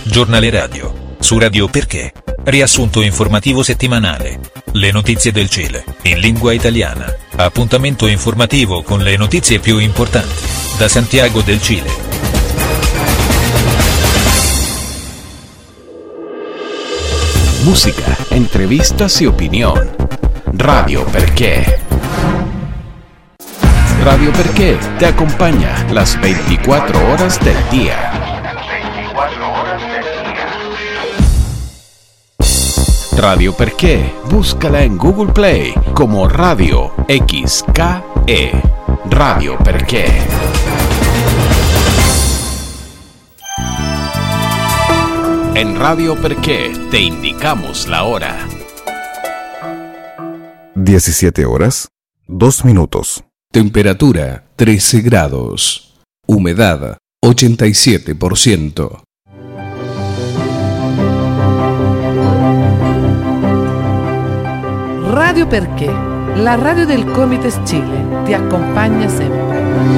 Giornale radio. Su Radio Perché. Riassunto informativo settimanale. Le notizie del Cile, in lingua italiana. Appuntamento informativo con le notizie più importanti. Da Santiago del Cile. Música, entrevistas y opinión. Radio Perché. Radio Perché te acompaña las 24 horas del día. Radio Perché, búscala en Google Play como Radio XKE. Radio Perché. En Radio Perché te indicamos la hora. 17 horas, 2 minutos. Temperatura 13 grados. Humedad 87%. Radio Perché, la radio del Comites Chile, ti accompagna sempre.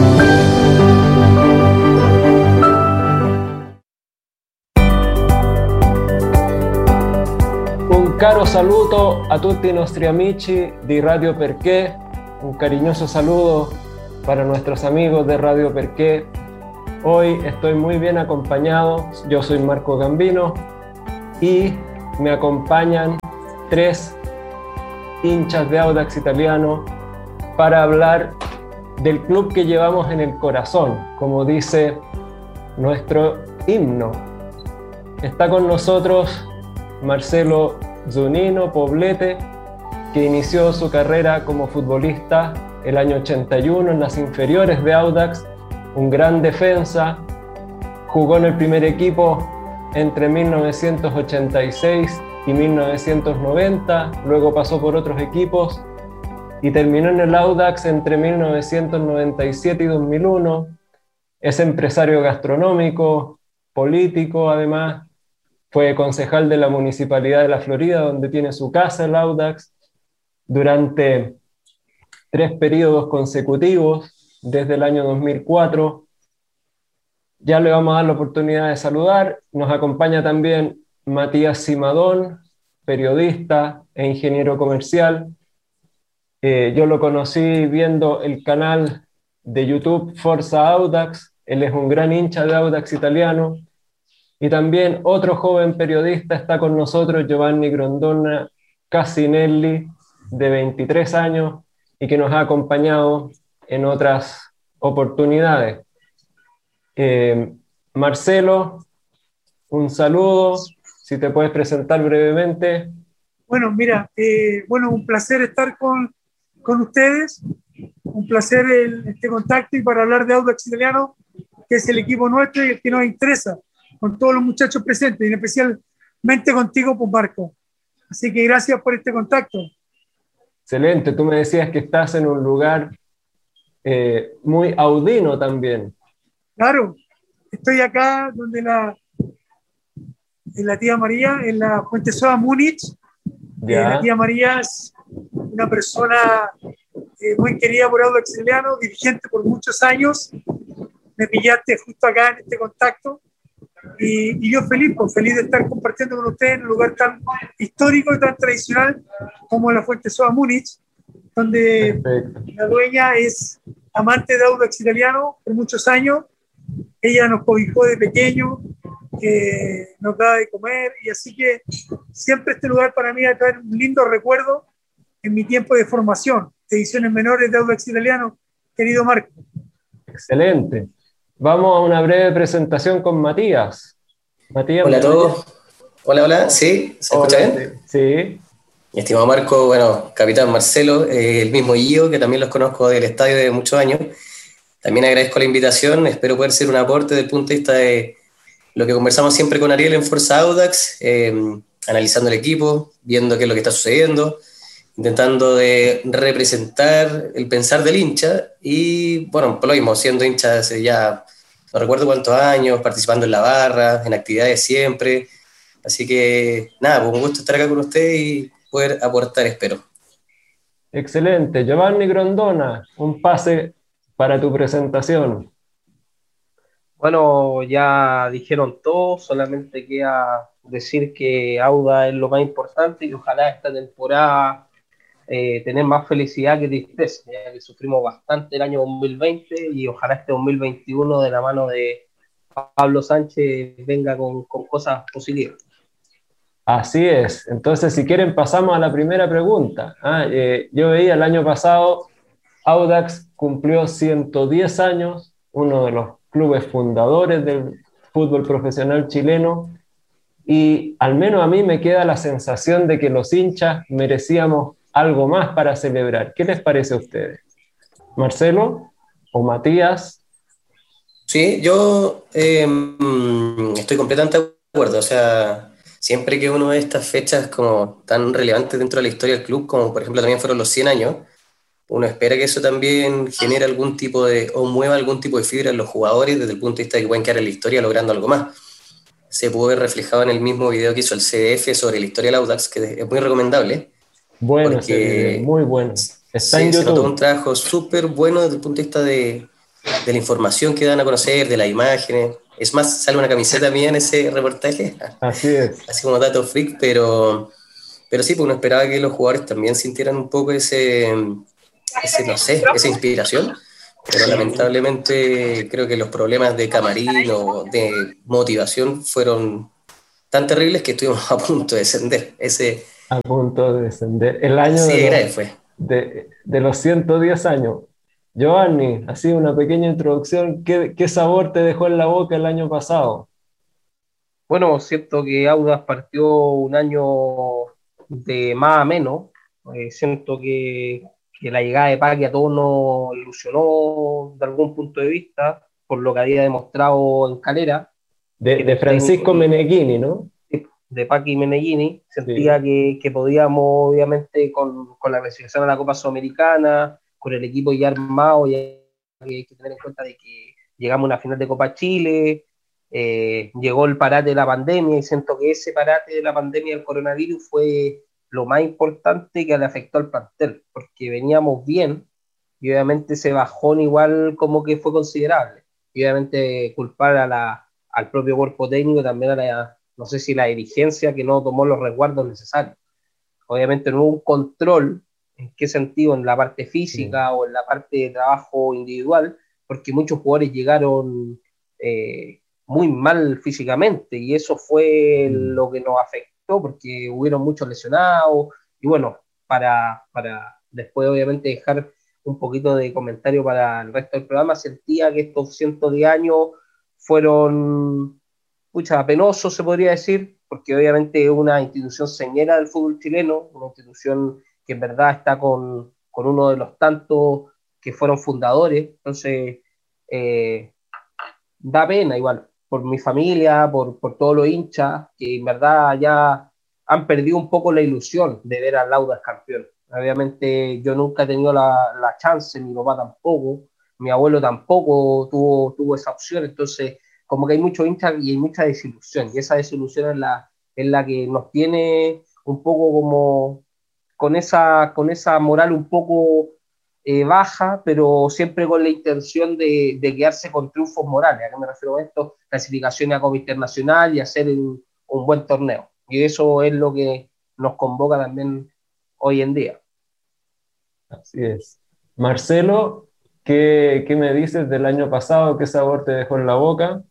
Un caro saluto a tutti i nostri amici di Radio Perché, un cariñoso saludo para nuestros amigos de Radio Perché. Hoy estoy muy bien acompañado, yo soy Marco Gambino y me acompañan 3 hinchas de Audax Italiano para hablar del club que llevamos en el corazón, como dice nuestro himno. Está con nosotros Marcelo Zunino Poblete, que inició su carrera como futbolista el año 81 en las inferiores de Audax, un gran defensa, jugó en el primer equipo entre 1986 y 1990, luego pasó por otros equipos y terminó en el Audax entre 1997 y 2001. Es empresario gastronómico, político además, fue concejal de la Municipalidad de la Florida, donde tiene su casa el Audax, durante 3 periodos consecutivos, desde el año 2004. Ya le vamos a dar la oportunidad de saludar. Nos acompaña también Matías Simadón, periodista e ingeniero comercial. Yo lo conocí viendo el canal de YouTube Forza Audax. Él es un gran hincha de Audax Italiano. Y también otro joven periodista está con nosotros, Giovanni Grondona Casinelli, de 23 años, y que nos ha acompañado en otras oportunidades. Marcelo, un saludo. Si te puedes presentar brevemente. Bueno, mira, un placer estar con ustedes, un placer este contacto y para hablar de Audax Italiano, que es el equipo nuestro y el que nos interesa, con todos los muchachos presentes, y especialmente contigo, pues Marco. Así que gracias por este contacto. Excelente, tú me decías que estás en un lugar muy audino también. Claro, estoy acá donde en la tía María, en la Fuente Soda Múnich. La tía María es una persona muy querida por Audax Italiano, dirigente por muchos años. Me pillaste justo acá en este contacto y yo feliz de estar compartiendo con ustedes en un lugar tan histórico y tan tradicional como la Fuente Soda Múnich, donde la dueña es amante de Audax Italiano por muchos años. Ella nos cobijó de pequeño, nos da de comer, y así que siempre este lugar para mí va a traer un lindo recuerdo en mi tiempo de formación, de ediciones menores de Audax Italiano, querido Marco. Excelente. Vamos a una breve presentación con Matías. Matías, hola a todos. Hola, ¿sí? ¿Se escucha bien? Sí. Mi estimado Marco, bueno, capitán Marcelo, el mismo Gio, que también los conozco del estadio de muchos años. También agradezco la invitación, espero poder ser un aporte desde el punto de vista de lo que conversamos siempre con Ariel en Forza Audax, analizando el equipo, viendo qué es lo que está sucediendo, intentando de representar el pensar del hincha y, bueno, por lo mismo, siendo hincha hace ya no recuerdo cuántos años, participando en la barra, en actividades siempre. Así que, nada, pues un gusto estar acá con ustedes y poder aportar, espero. Excelente. Giovanni Grondona, un pase para tu presentación. Bueno, ya dijeron todo, solamente queda decir que Auda es lo más importante y ojalá esta temporada tener más felicidad que tristeza, ya que sufrimos bastante el año 2020 y ojalá este 2021 de la mano de Pablo Sánchez venga con cosas positivas. Así es. Entonces, si quieren, pasamos a la primera pregunta. Yo veía el año pasado, Audax cumplió 110 años, uno de los clubes fundadores del fútbol profesional chileno, y al menos a mí me queda la sensación de que los hinchas merecíamos algo más para celebrar. ¿Qué les parece a ustedes? ¿Marcelo o Matías? Sí, yo estoy completamente de acuerdo. O sea, siempre que uno ve estas fechas como tan relevantes dentro de la historia del club, como por ejemplo también fueron los 100 años, uno espera que eso también genere algún tipo o mueva algún tipo de fibra en los jugadores desde el punto de vista de que pueden quedar en la historia logrando algo más. Se pudo ver reflejado en el mismo video que hizo el CDF sobre la historia del Audax, que es muy recomendable. Bueno, ese video, muy bueno. Está en YouTube. Se notó un trabajo súper bueno desde el punto de vista de la información que dan a conocer, de las imágenes. Es más, sale una camiseta mía en ese reportaje. Así es. Así como dato freak, pero sí, pues uno esperaba que los jugadores también sintieran un poco esa inspiración. Pero lamentablemente creo que los problemas de camarín o de motivación fueron tan terribles que estuvimos a punto de descender. A punto de descender. El año de los 110 años. Giovanni, así una pequeña introducción. ¿Qué sabor te dejó en la boca el año pasado? Bueno, siento que Audax partió un año de más a menos. Siento que la llegada de Paqui a todos nos ilusionó de algún punto de vista, por lo que había demostrado en Calera. De Francisco Meneghini, ¿no? De Paqui Meneghini. Sentía que podíamos, obviamente, con la clasificación a la Copa Sudamericana, con el equipo ya armado, y hay que tener en cuenta de que llegamos a una final de Copa Chile, llegó el parate de la pandemia, y siento que ese parate de la pandemia del coronavirus fue lo más importante que le afectó al plantel, porque veníamos bien, y obviamente ese bajón igual como que fue considerable, y obviamente culpar al propio cuerpo técnico, también no sé si la dirigencia que no tomó los resguardos necesarios. Obviamente no hubo un control. ¿En qué sentido? En la parte física o en la parte de trabajo individual, porque muchos jugadores llegaron muy mal físicamente, y eso fue lo que nos afectó, porque hubieron muchos lesionados. Y bueno, para después obviamente dejar un poquito de comentario para el resto del programa, sentía que estos 110 años fueron penosos, se podría decir, porque obviamente es una institución señera del fútbol chileno, una institución que en verdad está con uno de los tantos que fueron fundadores. Entonces da pena igual, por mi familia, por todos los hinchas, que en verdad ya han perdido un poco la ilusión de ver al Audax campeón. Obviamente yo nunca he tenido la chance, mi papá tampoco, mi abuelo tampoco tuvo esa opción. Entonces como que hay muchos hinchas y hay mucha desilusión, y esa desilusión es la que nos tiene un poco como con esa moral un poco baja, pero siempre con la intención de quedarse con triunfos morales. ¿A qué me refiero a esto? Clasificación a Copa Internacional y hacer un buen torneo. Y eso es lo que nos convoca también hoy en día. Así es. Marcelo, ¿qué me dices del año pasado? ¿Qué sabor te dejó en la boca?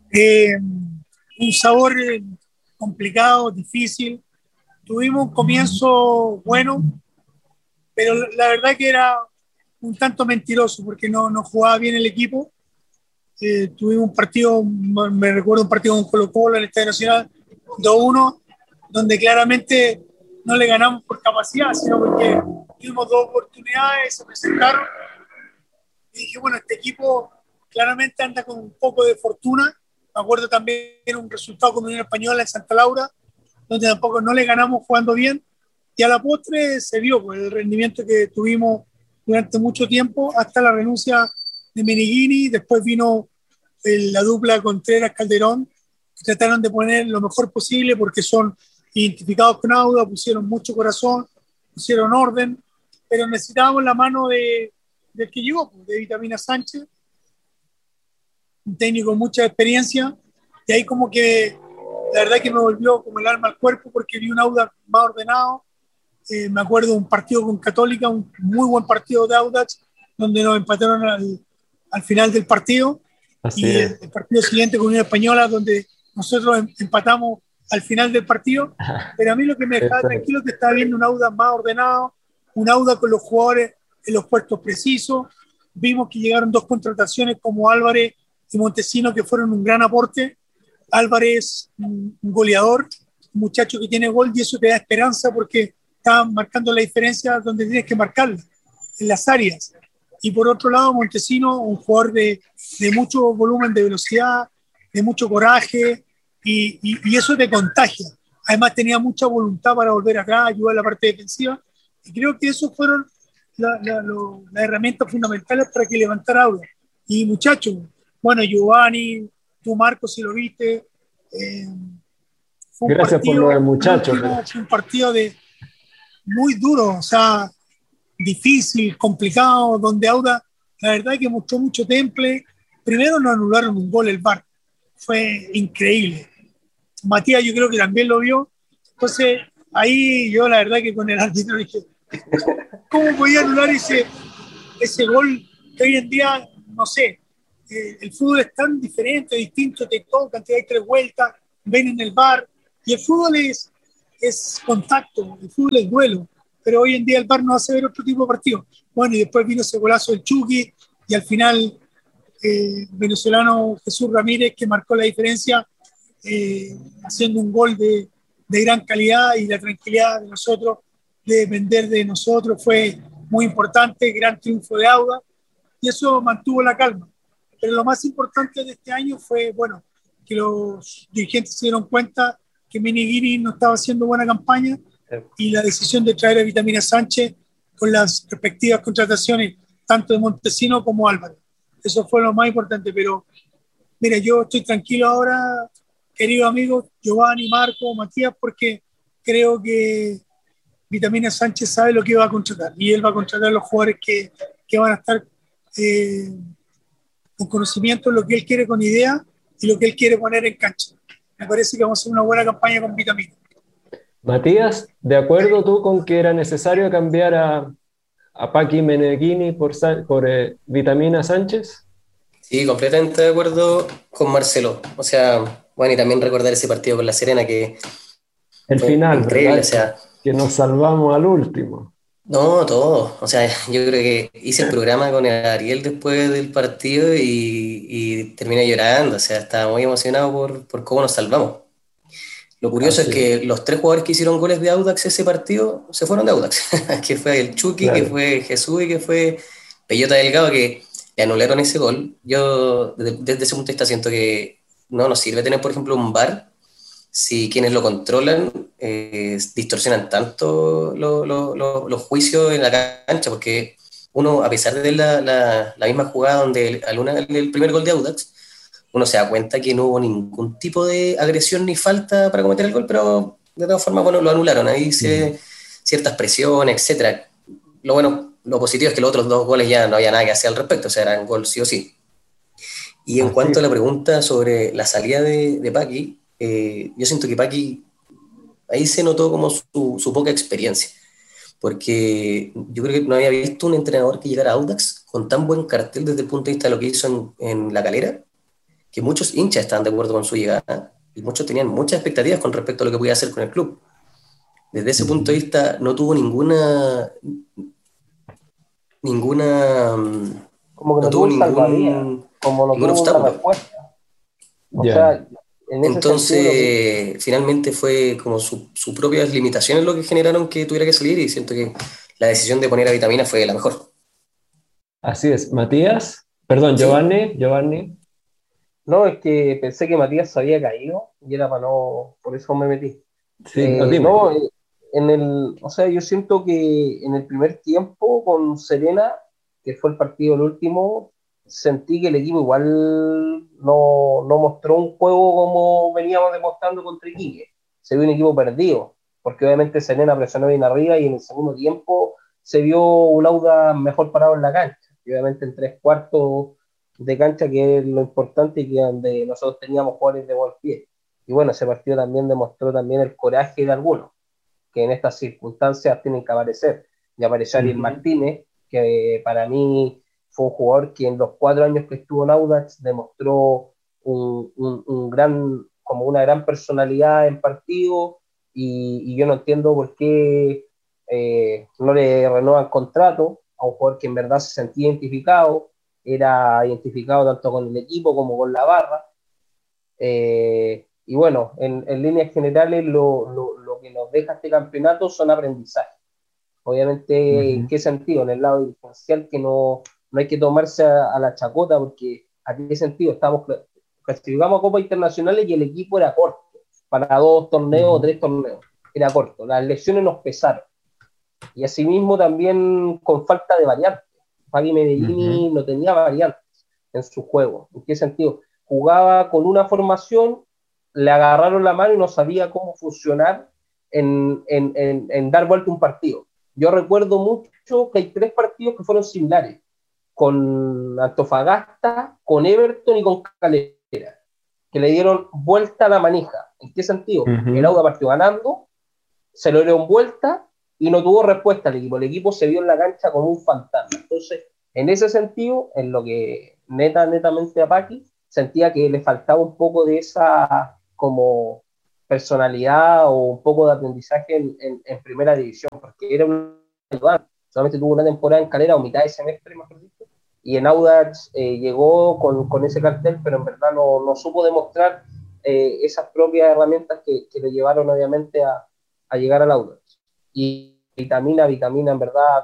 Un sabor complicado, difícil. Tuvimos un comienzo bueno, pero la verdad que era un tanto mentiroso, porque no jugaba bien el equipo. Tuvimos un partido, me recuerdo un partido con Colo-Colo en el Estadio Nacional, 2-1, donde claramente no le ganamos por capacidad, sino porque tuvimos dos oportunidades, se presentaron, y dije, bueno, este equipo claramente anda con un poco de fortuna. Me acuerdo también un resultado con Unión Española en Santa Laura, donde tampoco no le ganamos jugando bien, y a la postre se vio pues, el rendimiento que tuvimos durante mucho tiempo, hasta la renuncia de Meneghini. Después vino la dupla Contreras-Calderón, que trataron de poner lo mejor posible porque son identificados con Audax, pusieron mucho corazón, pusieron orden, pero necesitábamos la mano del que llegó, de Vitamina Sánchez, un técnico con mucha experiencia, y ahí como que la verdad que me volvió como el alma al cuerpo porque vi un Audax más ordenado. Me acuerdo de un partido con Católica, un muy buen partido de Audax, donde nos empataron al final del partido. Así Y es. el partido siguiente con Unión Española, donde nosotros empatamos al final del partido. Pero a mí lo que me dejaba tranquilo es que estaba viendo un Audax más ordenado, un Audax con los jugadores en los puestos precisos. Vimos que llegaron dos contrataciones como Álvarez y Montesino, que fueron un gran aporte. Álvarez, un goleador, un muchacho que tiene gol, y eso te da esperanza porque está marcando la diferencia donde tienes que marcarla, en las áreas. Y por otro lado, Montesino, un jugador de mucho volumen de velocidad, de mucho coraje, y eso te contagia. Además tenía mucha voluntad para volver acá, ayudar a la parte defensiva, y creo que esos fueron las herramientas fundamentales para que levantara Audax. Y muchachos, bueno, Giovanni, tú Marcos, si lo viste, Gracias por lo del muchacho. Fue un partido muy duro, o sea, difícil, complicado, donde Audax, la verdad que mostró mucho temple. Primero nos anularon un gol el VAR, fue increíble. Matías yo creo que también lo vio, entonces ahí yo la verdad que con el árbitro dije, ¿cómo podía anular ese gol que hoy en día, no sé, el fútbol es tan diferente, distinto, te tocan, te da 3 vueltas, ven en el VAR, y el fútbol es contacto, el fútbol es duelo, pero hoy en día el VAR nos hace ver otro tipo de partido. Bueno, y después vino ese golazo del Chucky, y al final venezolano Jesús Ramírez, que marcó la diferencia, haciendo un gol de gran calidad, y la tranquilidad de nosotros, de depender de nosotros, fue muy importante, gran triunfo de Audax, y eso mantuvo la calma. Pero lo más importante de este año fue, bueno, que los dirigentes se dieron cuenta que Meneghini no estaba haciendo buena campaña, y la decisión de traer a Vitamina Sánchez con las respectivas contrataciones, tanto de Montesino como Álvarez. Eso fue lo más importante, pero mira, yo estoy tranquilo ahora, queridos amigos, Giovanni, Marco, Matías, porque creo que Vitamina Sánchez sabe lo que va a contratar, y él va a contratar a los jugadores que van a estar con conocimiento de lo que él quiere, con idea, y lo que él quiere poner en cancha. Me parece que vamos a hacer una buena campaña con Vitamina. Matías, ¿de acuerdo tú con que era necesario cambiar a Paqui Meneghini por Vitamina Sánchez? Sí, completamente de acuerdo con Marcelo. O sea, bueno, y también recordar ese partido con La Serena que el final, increíble, ¿verdad? O sea, que nos salvamos al último. No, todo. O sea, yo creo que hice el programa con el Ariel después del partido y terminé llorando. O sea, estaba muy emocionado por cómo nos salvamos. Lo curioso es que los 3 jugadores que hicieron goles de Audax ese partido se fueron de Audax, que fue el Chucky, claro, que fue Jesús y que fue Peyota Delgado, que le anularon ese gol. Yo desde ese punto de vista siento que no nos sirve tener, por ejemplo, un VAR si quienes lo controlan distorsionan tanto los juicios en la cancha, porque uno, a pesar de la misma jugada donde el primer gol de Audax, uno se da cuenta que no hubo ningún tipo de agresión ni falta para cometer el gol, pero de todas formas, bueno, lo anularon. Ahí ciertas presiones, etcétera. Lo positivo es que los otros 2 goles ya no había nada que hacer al respecto, o sea, eran gol sí o sí. Y en cuanto a la pregunta sobre la salida de Paqui, yo siento que Paqui ahí se notó como su poca experiencia, porque yo creo que no había visto un entrenador que llegara a Audax con tan buen cartel desde el punto de vista de lo que hizo en La Calera, que muchos hinchas estaban de acuerdo con su llegada y muchos tenían muchas expectativas con respecto a lo que podía hacer con el club. Desde ese punto de vista no tuvo ninguna como que no tuvo ningún como no tuvo obstáculo. Una respuesta. O Yeah. sea, entonces finalmente fue como sus propias limitaciones lo que generaron que tuviera que salir, y siento que la decisión de poner a Vitamina fue la mejor. Así es. Matías, perdón, Sí. Giovanni. No, es que pensé que Matías se había caído y era para no, por eso me metí. Sí, no, o sea, yo siento que en el primer tiempo con Serena, que fue el partido el último, sentí que el equipo igual no mostró un juego como veníamos demostrando contra Iquique. Se vio un equipo perdido, porque obviamente Serena presionó bien arriba y en el segundo tiempo se vio un Audax mejor parado en la cancha. Y obviamente en 3 cuartos de cancha, que es lo importante y que donde nosotros teníamos jugadores de buen pie. Y bueno, ese partido también demostró también el coraje de algunos, que en estas circunstancias tienen que aparecer. Y apareció Ariel Martínez, que para mí fue un jugador que en los 4 años que estuvo en Audax demostró como una gran personalidad en partido, y yo no entiendo por qué no le renuevan contrato a un jugador que en verdad se sentía identificado, era identificado tanto con el equipo como con la barra. Y bueno, en líneas generales lo que nos deja este campeonato son aprendizajes. Obviamente, ¿en qué sentido? En el lado dirigencial, que no hay que tomarse a la chacota, porque ¿a qué sentido? Clasificamos a Copas Internacionales y el equipo era corto, para 2 torneos o 3 torneos, era corto. Las lesiones nos pesaron. Y asimismo también con falta de variantes. Fabi Medellini no tenía variantes en su juego. ¿En qué sentido? Jugaba con una formación, le agarraron la mano y no sabía cómo funcionar en dar vuelta un partido. Yo recuerdo mucho que hay 3 partidos que fueron similares, con Antofagasta, con Everton y con Calera, que le dieron vuelta a la manija. ¿En qué sentido? El Auda partió ganando, se lo dieron vuelta y no tuvo respuesta al equipo. El equipo se vio en la cancha como un fantasma. Entonces, en ese sentido, en lo que netamente a Paqui, sentía que le faltaba un poco de esa como personalidad o un poco de aprendizaje en primera división, porque era un ayudante. Solamente tuvo una temporada en Calera, o mitad de semestre, mejor dicho, y en Audax llegó con ese cartel, pero en verdad no supo demostrar esas propias herramientas que le llevaron obviamente a llegar al Audax. Y Vitamina en verdad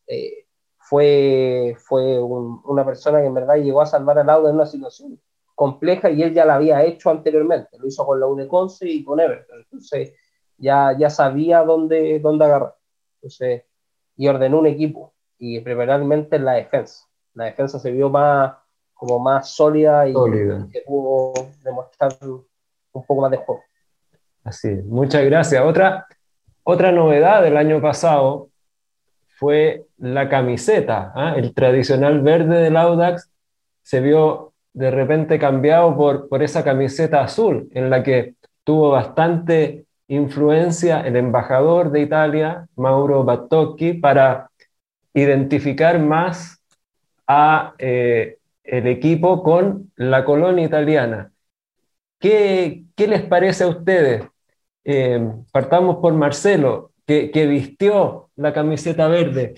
fue una persona que en verdad llegó a salvar al Audax en una situación compleja, y él ya la había hecho anteriormente, lo hizo con la Uneconce y con Everton, entonces ya sabía dónde agarrar. Entonces, y ordenó un equipo, y primeramente en la defensa se vio más sólida y que pudo demostrar un poco más de juego. Así, muchas gracias. Otra novedad del año pasado fue la camiseta, el tradicional verde del Audax se vio de repente cambiado por esa camiseta azul, en la que tuvo bastante influencia el embajador de Italia, Mauro Battocchi, para identificar más a el equipo con la colonia italiana. ¿Qué les parece a ustedes? Partamos por Marcelo, que vistió la camiseta verde.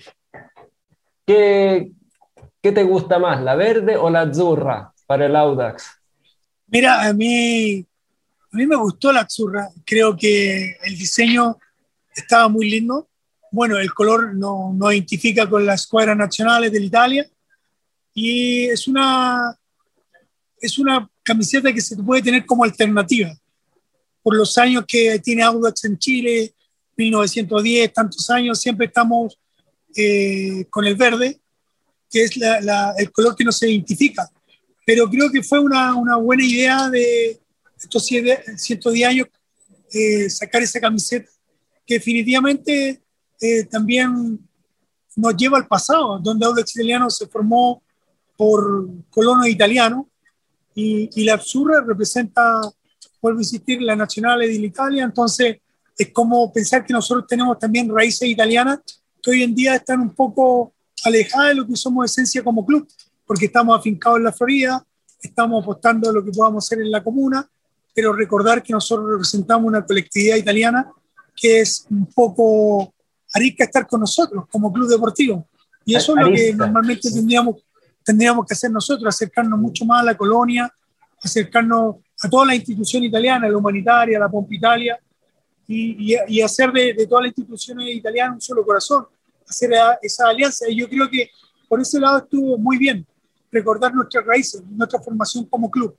¿Qué te gusta más, la verde o la azzurra para el Audax? Mira, a mí me gustó la azzurra. Creo que el diseño estaba muy lindo. Bueno, el color no identifica con las escuadras nacionales de Italia, y es una camiseta que se puede tener como alternativa. Por los años que tiene Audax en Chile, 1910, tantos años, siempre estamos con el verde, que es el color que no se identifica. Pero creo que fue una buena idea de estos 110 años sacar esa camiseta, que definitivamente también nos lleva al pasado, donde Audax Italiano se formó por colonos italianos, y la azzurra representa, vuelvo a insistir, la nacional de Italia. Entonces es como pensar que nosotros tenemos también raíces italianas que hoy en día están un poco alejadas de lo que somos esencia como club, porque estamos afincados en la Florida, estamos apostando a lo que podamos hacer en la comuna, pero recordar que nosotros representamos una colectividad italiana que es un poco arisca estar con nosotros como club deportivo, y eso es lo que normalmente tendríamos que hacer nosotros, acercarnos mucho más a la colonia, acercarnos a toda la institución italiana, la humanitaria, la Pompa Italia, y hacer de todas las instituciones italianas un solo corazón, hacer esa alianza. Y yo creo que por ese lado estuvo muy bien, recordar nuestras raíces, nuestra formación como club.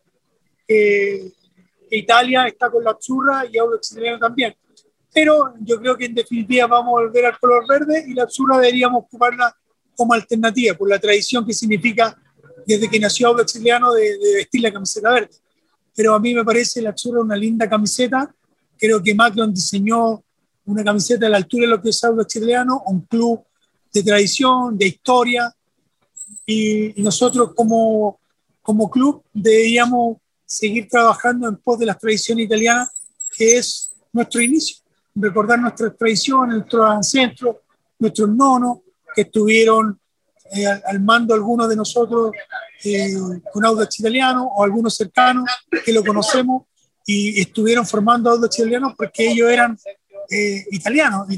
Italia está con la azzurra y Audax Italiano también. Pero yo creo que en definitiva vamos a volver al color verde, y la azzurra deberíamos ocuparla como alternativa, por la tradición que significa desde que nació Audax Italiano de vestir la camiseta verde. Pero a mí me parece la azzurra una linda camiseta. Creo que Macron diseñó una camiseta a la altura de lo que es Audax Italiano, un club de tradición, de historia, y nosotros como como club deberíamos seguir trabajando en pos de las tradiciones italianas, que es nuestro inicio, recordar nuestras tradiciones, nuestros ancestros, nuestros nonos, que estuvieron al mando algunos de nosotros con Audax Italiano, o algunos cercanos que lo conocemos y estuvieron formando Audax Italiano porque ellos eran italianos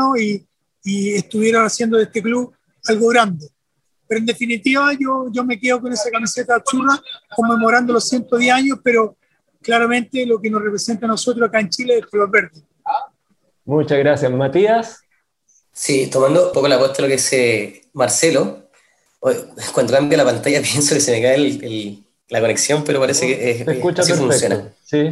y estuvieron haciendo de este club algo grande. Pero en definitiva yo me quedo con esa camiseta azurra conmemorando los 110 años, pero claramente lo que nos representa a nosotros acá en Chile es el color verde. Muchas gracias, Matías. Sí, tomando un poco la apuesta de lo que dice Marcelo, cuando cambia la pantalla pienso que se me cae la conexión, pero parece que se escucha así perfecto. funciona.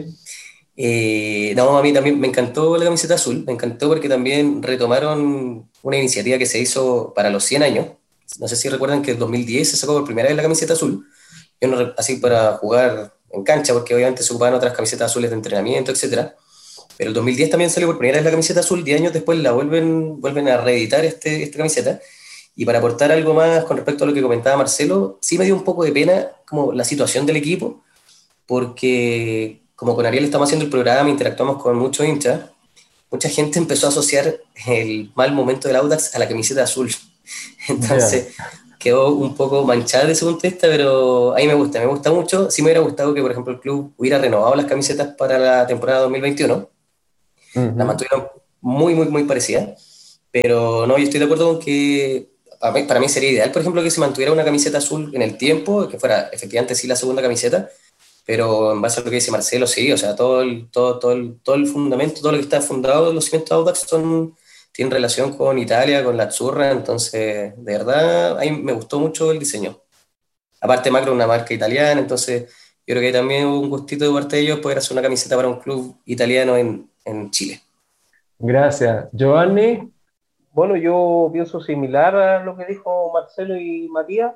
Sí. No, a mí también me encantó la camiseta azul, me encantó porque también retomaron una iniciativa que se hizo para los 100 años. No sé si recuerdan que en 2010 se sacó por primera vez la camiseta azul, así para jugar en cancha, porque obviamente se ocupaban otras camisetas azules de entrenamiento, etcétera. Pero el 2010 también salió por primera vez la camiseta azul, 10 años después la vuelven a reeditar esta camiseta. Y para aportar algo más con respecto a lo que comentaba Marcelo, sí me dio un poco de pena como la situación del equipo, porque como con Ariel estamos haciendo el programa, interactuamos con muchos hinchas, mucha gente empezó a asociar el mal momento del Audax a la camiseta azul. Entonces quedó un poco manchada de ese punto de vista, pero a mí me gusta mucho. Sí me hubiera gustado que, por ejemplo, el club hubiera renovado las camisetas para la temporada 2021. La mantuvieron muy, muy, muy parecida. Pero no, yo estoy de acuerdo con que para mí sería ideal, por ejemplo, que se mantuviera una camiseta azul en el tiempo, que fuera efectivamente sí la segunda camiseta, pero en base a lo que dice Marcelo, sí, o sea, todo el fundamento, todo lo que está fundado en los cimientos de Audax tiene relación con Italia, con la Azzurra, entonces, de verdad, a mí me gustó mucho el diseño. Aparte, Macro es una marca italiana, entonces yo creo que también hubo un gustito de parte de ellos poder hacer una camiseta para un club italiano en Chile. Gracias. Giovanni. Bueno, yo pienso similar a lo que dijo Marcelo y Matías,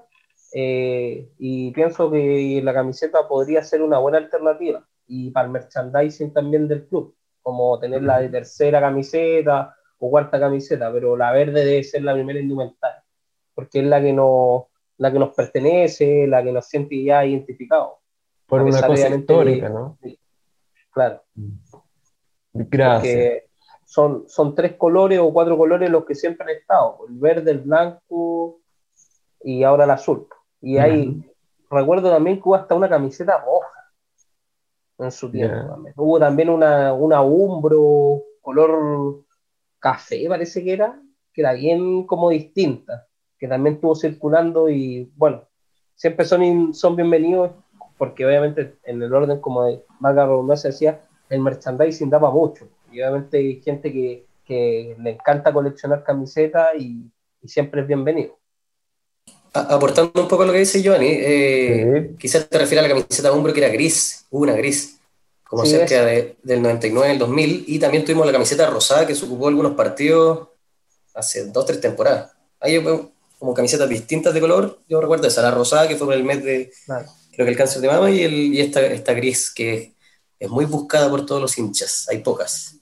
y pienso que la camiseta podría ser una buena alternativa, y para el merchandising también del club, como tener la de tercera camiseta o cuarta camiseta, pero la verde debe ser la primera indumentaria, porque es la que nos pertenece, la que nos siente ya identificados. Por una cosa histórica, ¿no? Claro. Gracias. Porque son 3 colores o 4 colores los que siempre han estado, el verde, el blanco y ahora el azul. Y recuerdo también que hubo hasta una camiseta roja en su tiempo. También. Hubo también una Umbro color café, parece que era bien como distinta, que también estuvo circulando, y bueno, siempre son bienvenidos, porque obviamente en el orden, como de Marga Redundancia decía, el merchandising da para mucho, y obviamente hay gente que le encanta coleccionar camisetas y siempre es bienvenido. Aportando un poco a lo que dice Giovanni, quizás te refieres a la camiseta Umbro, que era gris, una gris, como sí, cerca del 99, el 2000, y también tuvimos la camiseta rosada que se ocupó algunos partidos hace 2-3 temporadas. Hay como camisetas distintas de color, yo recuerdo esa, la rosada que fue por el mes de, creo que el cáncer de mama, y esta gris que es muy buscada por todos los hinchas, hay pocas.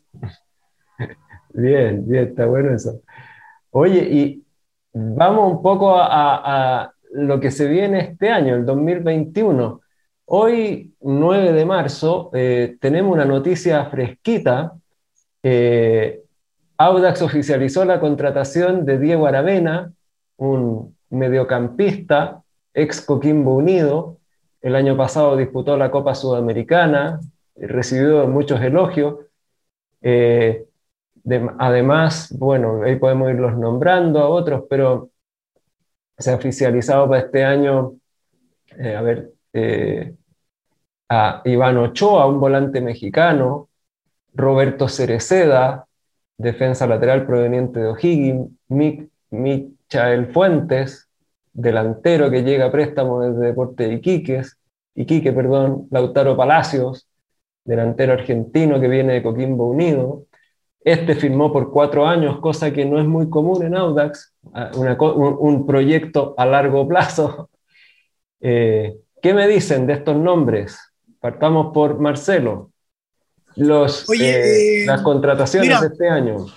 Bien, está bueno eso. Oye, y vamos un poco a lo que se viene este año, el 2021. Hoy, 9 de marzo, tenemos una noticia fresquita. Audax oficializó la contratación de Diego Aravena, un mediocampista, ex Coquimbo Unido. El año pasado disputó la Copa Sudamericana, recibió muchos elogios. Además, bueno, ahí podemos irlos nombrando a otros, pero se ha oficializado para este año, a Iván Ochoa, un volante mexicano, Roberto Cereceda, defensa lateral proveniente de O'Higgins, Michael Fuentes, delantero que llega a préstamo desde Deportes Iquique, Lautaro Palacios, delantero argentino que viene de Coquimbo Unido. Este firmó por 4 años, cosa que no es muy común en Audax, un proyecto a largo plazo. ¿Qué me dicen de estos nombres? Partamos por Marcelo. Las contrataciones de este año.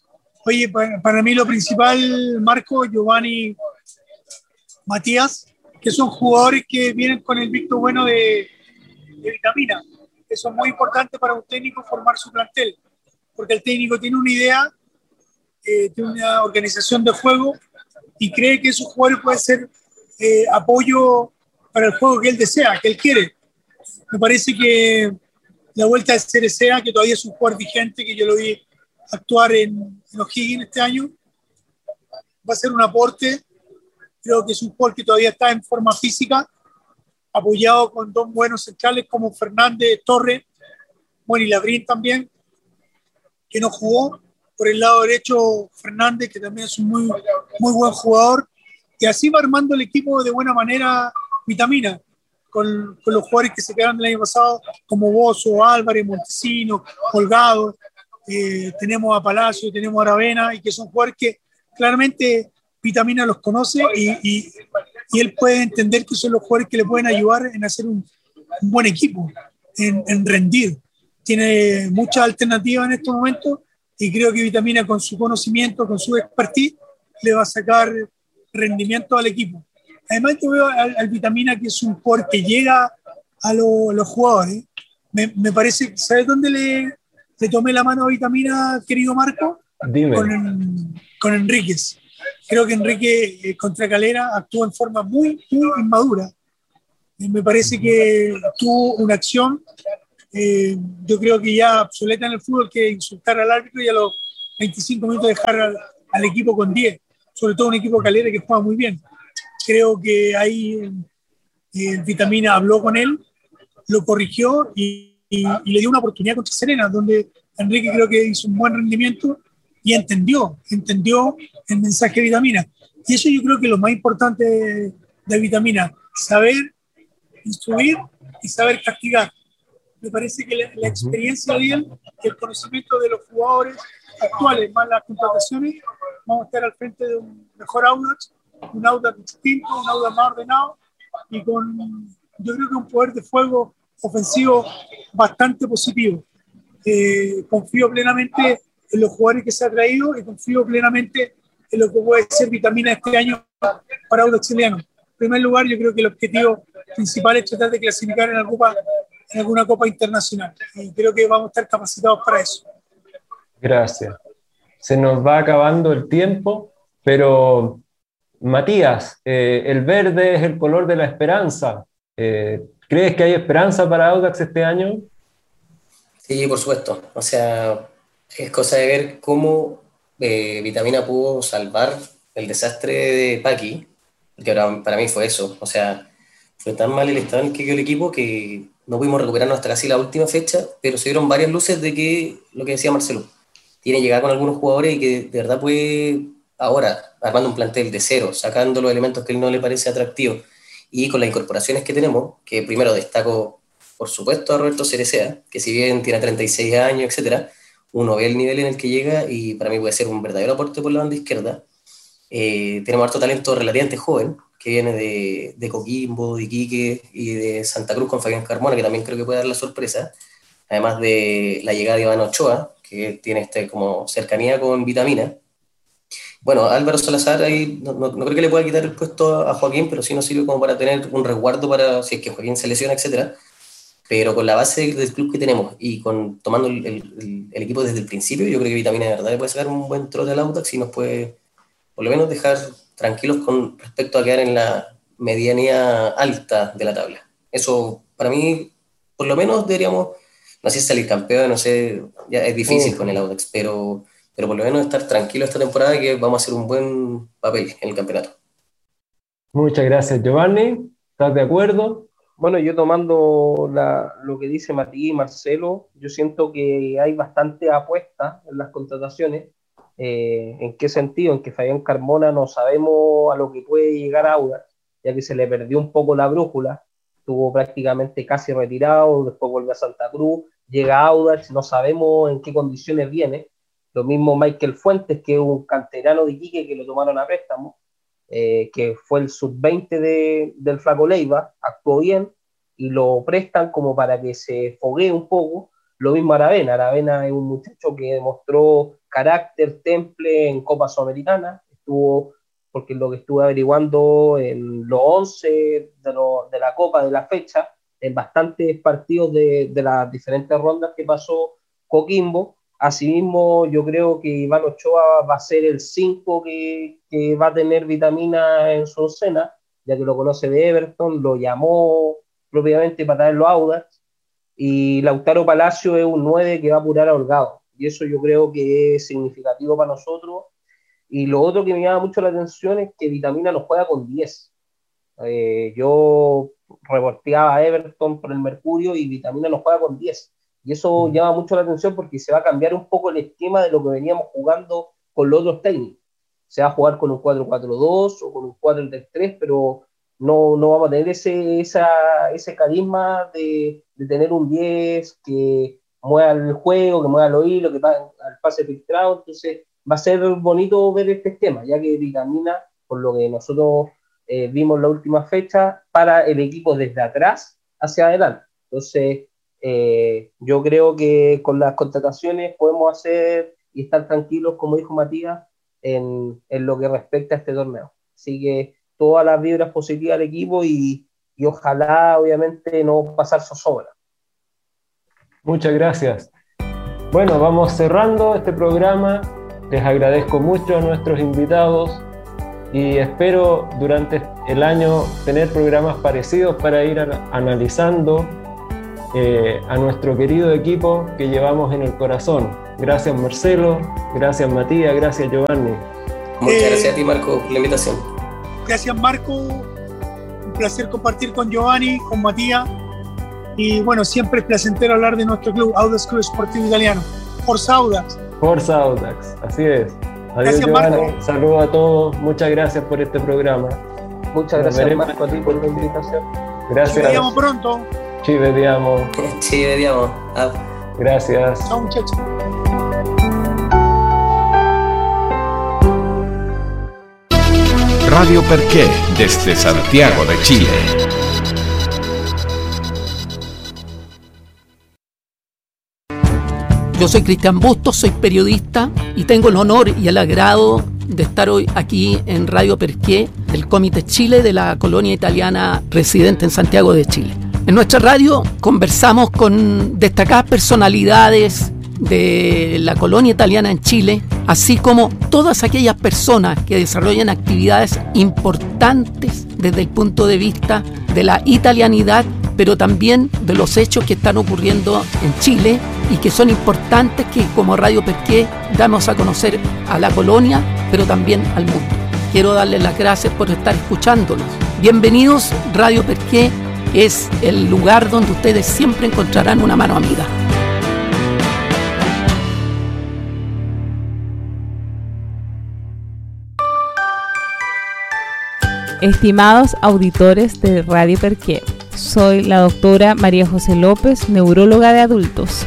Oye, para mí lo principal, Marco, Giovanni, Matías, que son jugadores que vienen con el visto bueno de Vitamina. Eso es muy importante para un técnico, formar su plantel, porque el técnico tiene una idea, tiene una organización de juego y cree que esos jugadores pueden ser apoyo para el juego que él desea, que él quiere. Me parece que la vuelta de Cerecea, que todavía es un jugador vigente, que yo lo vi actuar en O'Higgins este año, va a ser un aporte. Creo que es un jugador que todavía está en forma física, apoyado con dos buenos centrales como Fernández, Torres, bueno, y Labrín también, que no jugó. Por el lado derecho, Fernández, que también es un muy buen jugador. Y así va armando el equipo de buena manera Vitamina, con los jugadores que se quedaron el año pasado, como Bozo, Álvarez, Montesino, Holgado. Tenemos a Palacio, tenemos a Aravena, y que son jugadores que claramente Vitamina los conoce y él puede entender que son los jugadores que le pueden ayudar en hacer un buen equipo, en rendir. Tiene muchas alternativas en estos momentos y creo que Vitamina, con su conocimiento, con su expertise, le va a sacar rendimiento al equipo. Además, yo veo al Vitamina, que es un jugador que llega a los jugadores. Me parece, ¿sabes dónde le tomé la mano a Vitamina, querido Marco? Dime. Con Enríquez. Creo que Enrique contra Calera actuó en forma muy inmadura. Me parece que tuvo una acción, yo creo que ya obsoleta en el fútbol, que insultar al árbitro y a los 25 minutos dejar al equipo con 10, sobre todo un equipo Calera que juega muy bien. Creo que ahí Vitamina habló con él, lo corrigió y le dio una oportunidad contra Serena, donde Enrique creo que hizo un buen rendimiento y entendió el mensaje de Vitamina. Y eso yo creo que es lo más importante de Vitamina, saber instruir y saber castigar. Me parece que la experiencia de él, el conocimiento de los jugadores actuales, más las contrataciones, vamos a estar al frente de un mejor Audax, un Audax distinto, un Audax más ordenado y con, yo creo que un poder de fuego ofensivo bastante positivo. Confío plenamente en los jugadores que se ha traído y confío plenamente en lo que puede ser Vitamina este año para Audax Italiano. En primer lugar, yo creo que el objetivo principal es tratar de clasificar en alguna copa internacional y creo que vamos a estar capacitados para eso. Gracias. Se nos va acabando el tiempo, pero Matías, el verde es el color de la esperanza. ¿Crees que hay esperanza para Audax este año? Sí, por supuesto. O sea, es cosa de ver cómo Vitamina pudo salvar el desastre de Paqui, que para mí fue eso. O sea, fue tan mal el estado en el que quedó el equipo que no pudimos recuperarnos hasta casi la última fecha, pero se dieron varias luces de que, lo que decía Marcelo, tiene llegada con algunos jugadores y que de verdad puede, ahora, armando un plantel de cero, sacando los elementos que a él no le parece atractivos, y con las incorporaciones que tenemos, que primero destaco, por supuesto, a Roberto Cerecea, que si bien tiene 36 años, etcétera, uno ve el nivel en el que llega y para mí puede ser un verdadero aporte por la banda izquierda. Tenemos harto talento relativamente joven, que viene de Coquimbo, de Iquique y de Santa Cruz con Fabián Carmona, que también creo que puede dar la sorpresa, además de la llegada de Iván Ochoa, que tiene como cercanía con Vitamina. Bueno, Álvaro Salazar ahí no creo que le pueda quitar el puesto a Joaquín, pero sí nos sirve como para tener un resguardo para si es que Joaquín se lesiona, etcétera. Pero con la base del club que tenemos y tomando el equipo desde el principio, yo creo que Vitamina de verdad le puede sacar un buen trote al Audax y nos puede por lo menos dejar tranquilos con respecto a quedar en la medianía alta de la tabla. Eso, para mí, por lo menos deberíamos, no sé si salir campeón, no sé, ya es difícil con el Audax, pero por lo menos estar tranquilo esta temporada y que vamos a hacer un buen papel en el campeonato. Muchas gracias, Giovanni. ¿Estás de acuerdo? Bueno, yo tomando lo que dice Matías y Marcelo, yo siento que hay bastante apuesta en las contrataciones. ¿En qué sentido? En que Fabián Carmona no sabemos a lo que puede llegar a Audax, ya que se le perdió un poco la brújula, estuvo prácticamente casi retirado, después vuelve a Santa Cruz, llega a Audax, no sabemos en qué condiciones viene. Lo mismo Michael Fuentes, que es un canterano de Iquique que lo tomaron a préstamo, que fue el sub-20 del Flaco Leiva, actuó bien y lo prestan como para que se foguee un poco. Lo mismo Aravena es un muchacho que demostró carácter, temple en Copa Sudamericana, estuvo porque lo que estuve averiguando en los 11 de la Copa de la fecha, en bastantes partidos de las diferentes rondas que pasó Coquimbo. Asimismo, yo creo que Iván Ochoa va a ser el 5 que va a tener Vitamina en su oncena, ya que lo conoce de Everton, lo llamó propiamente para traerlo a Audax, y Lautaro Palacio es un 9 que va a apurar a Holgado, y eso yo creo que es significativo para nosotros. Y lo otro que me llama mucho la atención es que Vitamina nos juega con 10. Yo reporteaba a Everton por el Mercurio y Vitamina nos juega con 10. Y eso llama mucho la atención porque se va a cambiar un poco el esquema de lo que veníamos jugando con los otros técnicos. Se va a jugar con un 4-4-2 o con un 4-3-3, pero no vamos a tener ese carisma de tener un 10 que mueva el juego, que mueva el hilo, que va al pase filtrado. Entonces va a ser bonito ver este esquema, ya que Vitamina, por lo que nosotros vimos la última fecha, para el equipo desde atrás hacia adelante. Entonces yo creo que con las contrataciones podemos hacer y estar tranquilos, como dijo Matías, en lo que respecta a este torneo. Así que todas las vibras positivas al equipo y ojalá obviamente no pasar zozobra. Muchas gracias. Bueno, vamos cerrando este programa. Les agradezco mucho a nuestros invitados y espero durante el año tener programas parecidos para ir analizando a nuestro querido equipo que llevamos en el corazón. Gracias Marcelo, gracias Matías, gracias Giovanni. Muchas gracias a ti, Marco, por la invitación. Gracias, Marco. Un placer compartir con Giovanni, con Matías. Y bueno, siempre es placentero hablar de nuestro club, Audax Club Sportivo Italiano. Forza Audax. Forza Audax, así es. Adiós, Gracias, Giovanni. Marco. Saludos a todos. Muchas gracias por este programa. Muchas gracias, Marco, a ti por la invitación. Gracias. Ci vediamo pronto. Ci vediamo. Ci vediamo. Gracias. Chao, muchachos. Radio Perché, desde Santiago de Chile. Yo soy Cristian Bustos, soy periodista y tengo el honor y el agrado de estar hoy aquí en Radio Perché, del Comité Chile de la colonia italiana residente en Santiago de Chile. En nuestra radio conversamos con destacadas personalidades de la colonia italiana en Chile, así como todas aquellas personas que desarrollan actividades importantes desde el punto de vista de la italianidad, pero también de los hechos que están ocurriendo en Chile y que son importantes, que como Radio Perché damos a conocer a la colonia, pero también al mundo. Quiero darles las gracias por estar escuchándonos. Bienvenidos. Radio Perché es el lugar donde ustedes siempre encontrarán una mano amiga. Estimados auditores de Radio Perché, soy la doctora María José López, neuróloga de adultos.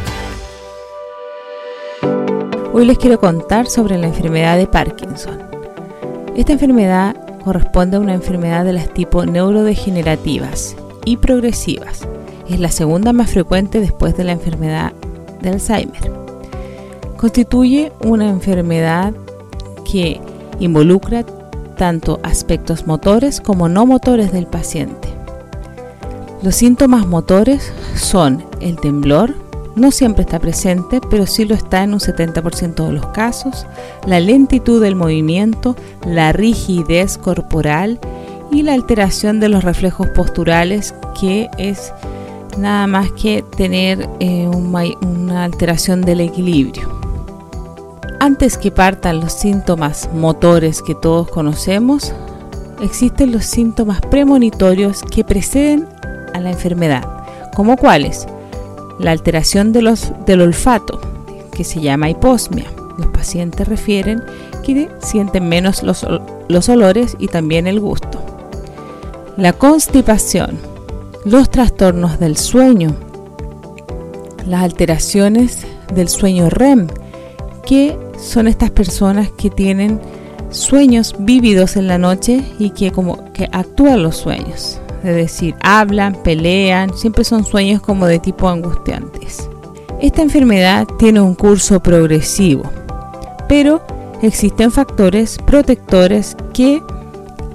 Hoy les quiero contar sobre la enfermedad de Parkinson. Esta enfermedad corresponde a una enfermedad de las tipo neurodegenerativas y progresivas. Es la segunda más frecuente después de la enfermedad de Alzheimer. Constituye una enfermedad que involucra tanto aspectos motores como no motores del paciente. Los síntomas motores son el temblor, no siempre está presente, pero sí lo está en un 70% de los casos, la lentitud del movimiento, la rigidez corporal y la alteración de los reflejos posturales, que es nada más que tener una alteración del equilibrio. Antes que partan los síntomas motores que todos conocemos, existen los síntomas premonitorios que preceden a la enfermedad, como cuáles: la alteración del olfato, que se llama hiposmia. Los pacientes refieren que sienten menos los olores y también el gusto. La constipación, los trastornos del sueño, las alteraciones del sueño REM, que son estas personas que tienen sueños vívidos en la noche y que como que actúan los sueños, es decir, hablan, pelean, siempre son sueños como de tipo angustiantes. Esta enfermedad tiene un curso progresivo, pero existen factores protectores que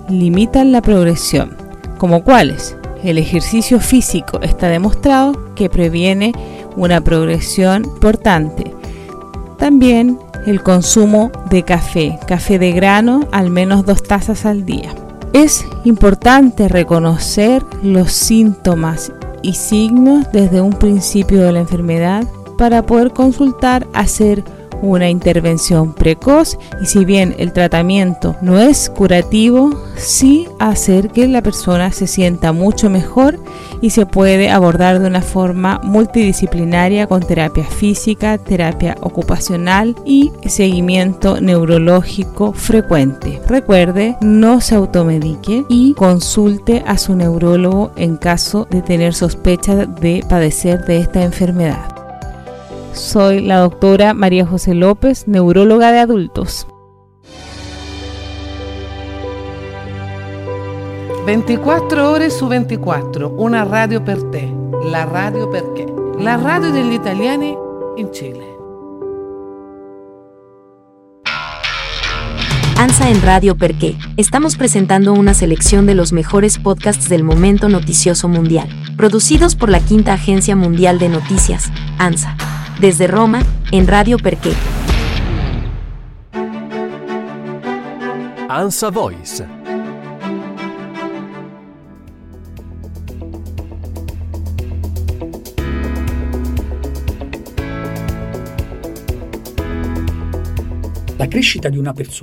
limitan la progresión, como cuáles. El ejercicio físico está demostrado que previene una progresión importante. También el consumo de café de grano, al menos 2 tazas al día. Es importante reconocer los síntomas y signos desde un principio de la enfermedad para poder consultar, hacer una intervención precoz y, si bien el tratamiento no es curativo, sí hacer que la persona se sienta mucho mejor y se puede abordar de una forma multidisciplinaria con terapia física, terapia ocupacional y seguimiento neurológico frecuente. Recuerde, no se automedique y consulte a su neurólogo en caso de tener sospecha de padecer de esta enfermedad. Soy la doctora María José López, neuróloga de adultos. 24 ore su 24, una radio per te, la radio perché, la radio degli italiani in Chile. ANSA en Radio Perqué. Estamos presentando una selección de los mejores podcasts del momento noticioso mundial, producidos por la Quinta Agencia Mundial de Noticias, ANSA. Desde Roma, en Radio Perqué. ANSA Voice. La crescita di una persona